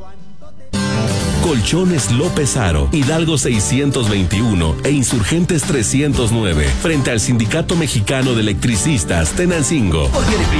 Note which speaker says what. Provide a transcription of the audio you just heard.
Speaker 1: Colchones López Aro, Hidalgo 621 e Insurgentes 309, frente al Sindicato Mexicano de Electricistas, Tenancingo.
Speaker 2: Hoy viene